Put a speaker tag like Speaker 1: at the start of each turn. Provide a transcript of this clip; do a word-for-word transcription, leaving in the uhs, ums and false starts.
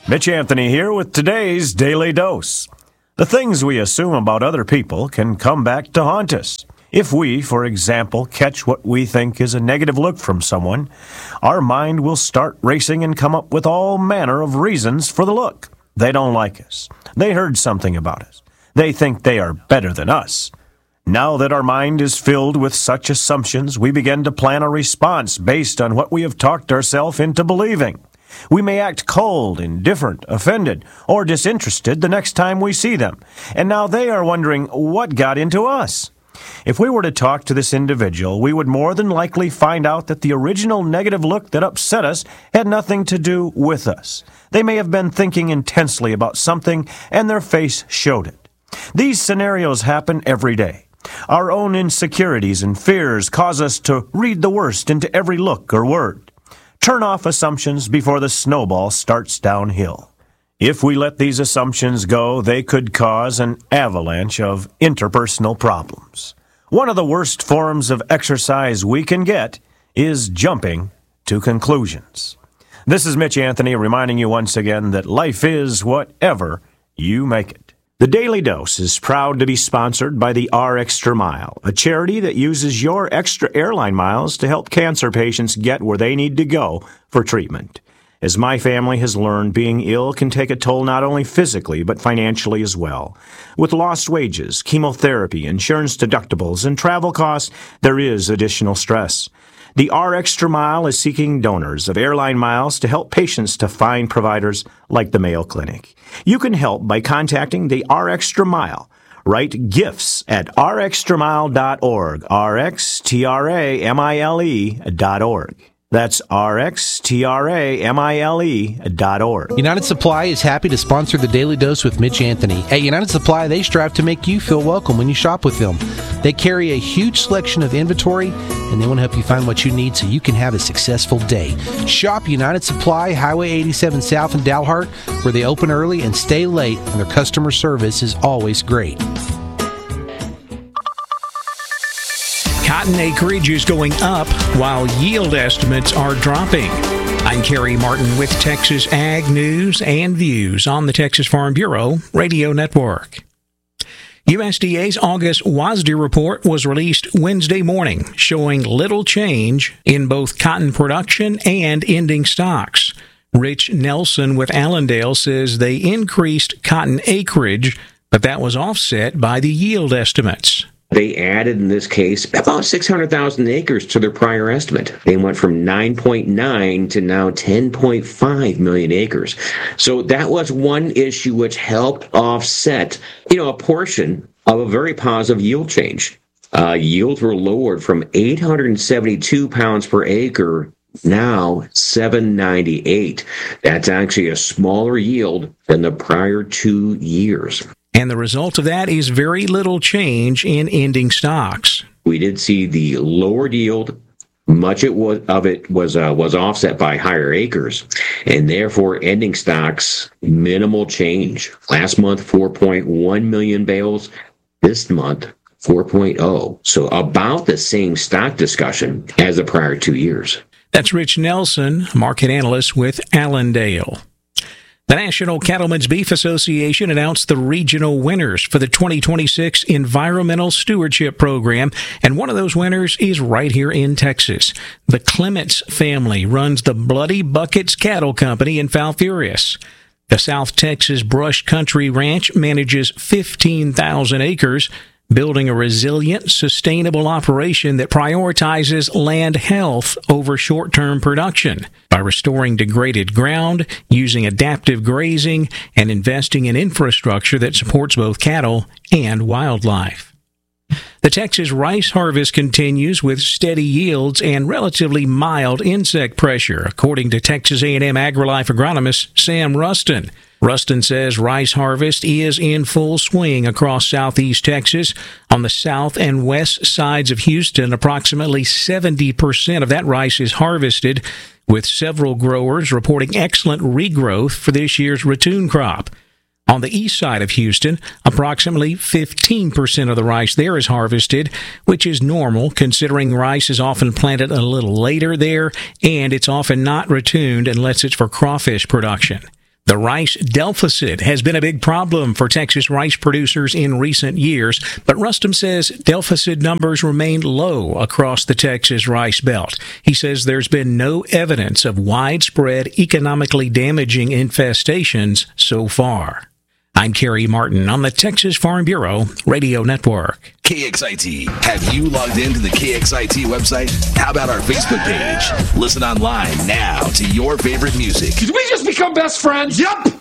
Speaker 1: Mitch Anthony here with today's Daily Dose. The things we assume about other people can come back to haunt us. If we, for example, catch what we think is a negative look from someone, our mind will start racing and come up with all manner of reasons for the look. They don't like us. They heard something about us. They think they are better than us. Now that our mind is filled with such assumptions, we begin to plan a response based on what we have talked ourselves into believing. We may act cold, indifferent, offended, or disinterested the next time we see them, and now they are wondering what got into us. If we were to talk to this individual, we would more than likely find out that the original negative look that upset us had nothing to do with us. They may have been thinking intensely about something, and their face showed it. These scenarios happen every day. Our own insecurities and fears cause us to read the worst into every look or word. Turn off assumptions before the snowball starts downhill. If we let these assumptions go, they could cause an avalanche of interpersonal problems. One of the worst forms of exercise we can get is jumping to conclusions. This is Mitch Anthony reminding you once again that life is whatever you make it. The Daily Dose is proud to be sponsored by the R Extra Mile, a charity that uses your extra airline miles to help cancer patients get where they need to go for treatment. As my family has learned, being ill can take a toll not only physically, but financially as well. With lost wages, chemotherapy, insurance deductibles, and travel costs, there is additional stress. The R Extra Mile is seeking donors of airline miles to help patients to find providers like the Mayo Clinic. You can help by contacting the R Extra Mile. Write gifts at r extra mile dot org, R X T R A M I L E dot org. That's R X T R A M I L E dot org.
Speaker 2: United Supply is happy to sponsor the Daily Dose with Mitch Anthony. At United Supply, they strive to make you feel welcome when you shop with them. They carry a huge selection of inventory, and they want to help you find what you need so you can have a successful day. Shop United Supply, Highway eighty-seven South in Dalhart, where they open early and stay late, and their customer service is always great.
Speaker 3: Cotton acreage is going up while yield estimates are dropping. I'm Kerry Martin with Texas Ag News and Views on the Texas Farm Bureau Radio Network. U S D A's August WASDE report was released Wednesday morning, showing little change in both cotton production and ending stocks. Rich Nelson with Allendale says they increased cotton acreage, but that was offset by the yield estimates.
Speaker 4: They added, in this case, about six hundred thousand acres to their prior estimate. They went from nine point nine to now ten point five million acres. So that was one issue which helped offset, you know, a portion of a very positive yield change. Uh, yields were lowered from eight hundred seventy-two pounds per acre, now seven ninety-eight. That's actually a smaller yield than the prior two years.
Speaker 3: And the result of that is very little change in ending stocks.
Speaker 4: We did see the lowered yield. Much it was, of it was uh, was offset by higher acres, and therefore ending stocks, minimal change. Last month, four point one million bales. This month, four point oh. So about the same stock discussion as the prior two years.
Speaker 3: That's Rich Nelson, market analyst with Allendale. The National Cattlemen's Beef Association announced the regional winners for the twenty twenty-six Environmental Stewardship Program, and one of those winners is right here in Texas. The Clements family runs the Bloody Buckets Cattle Company in Falfurrias. The South Texas Brush Country Ranch manages fifteen thousand acres, building a resilient, sustainable operation that prioritizes land health over short-term production by restoring degraded ground, using adaptive grazing, and investing in infrastructure that supports both cattle and wildlife. The Texas rice harvest continues with steady yields and relatively mild insect pressure, according to Texas A and M AgriLife agronomist Sam Ruston. Ruston says rice harvest is in full swing across southeast Texas. On the south and west sides of Houston, approximately seventy percent of that rice is harvested, with several growers reporting excellent regrowth for this year's ratoon crop. On the east side of Houston, approximately fifteen percent of the rice there is harvested, which is normal considering rice is often planted a little later there, and it's often not ratooned unless it's for crawfish production. The rice deficit has been a big problem for Texas rice producers in recent years, but Rustom says deficit numbers remain low across the Texas rice belt. He says there's been no evidence of widespread economically damaging infestations so far. I'm Kerry Martin on the Texas Farm Bureau Radio Network.
Speaker 5: K X I T. Have you logged into the K X I T website? How about our Facebook page? Listen online now to your favorite music.
Speaker 6: Did we just become best friends? Yup!